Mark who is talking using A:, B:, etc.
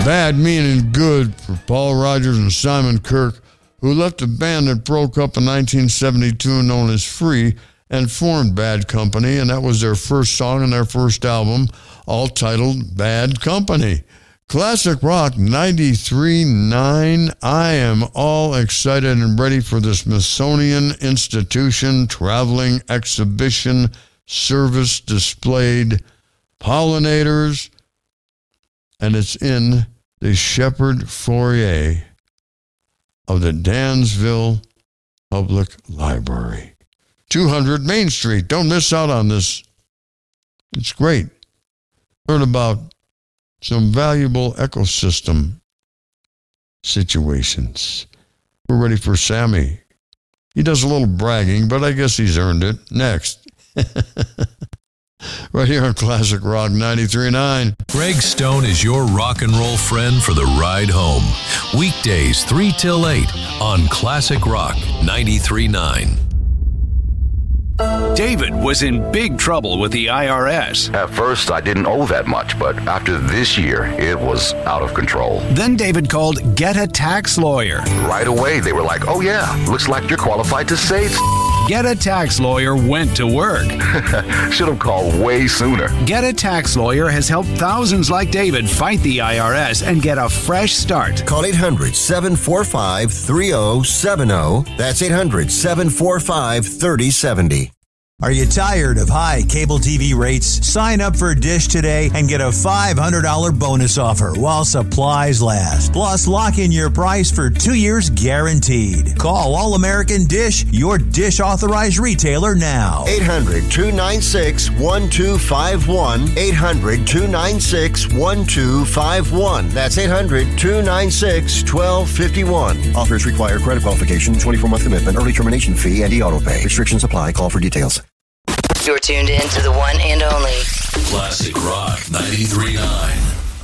A: Bad Meaning Good for Paul Rodgers and Simon Kirke, who left a band that broke up in 1972 known as Free and formed Bad Company, and that was their first song on their first album, all titled Bad Company. Classic Rock 93.9. I am all excited and ready for the Smithsonian Institution traveling exhibition service displayed pollinators, and it's in the Shepherd foyer of the Dansville Public Library. 200 Main Street. Don't miss out on this. It's great. Learn about some valuable ecosystem situations. We're ready for Sammy. He does a little bragging, but I guess he's earned it. Next. Right here on Classic Rock 93.9.
B: Greg Stone is your rock and roll friend for the ride home. Weekdays 3 till 8 on Classic Rock 93.9.
C: David was in big trouble with the IRS.
D: At first, I didn't owe that much, but after this year, it was out of control.
C: Then David called Get a Tax Lawyer.
D: Right away, they were like, oh yeah, looks like you're qualified to save.
C: Get a Tax Lawyer went to work.
D: Should have called way sooner.
C: Get a Tax Lawyer has helped thousands like David fight the IRS and get a fresh start.
E: Call 800-745-3070. That's 800-745-3070.
F: Are you tired of high cable TV rates? Sign up for Dish today and get a $500 bonus offer while supplies last. Plus, lock in your price for 2 years guaranteed. Call All American Dish, your Dish authorized retailer now.
E: 800-296-1251. 800-296-1251. That's 800-296-1251. Offers require credit qualification, 24-month commitment, early termination fee, and e-auto pay. Restrictions apply. Call for details.
G: You're tuned in to the one and only
B: Classic Rock 93.9.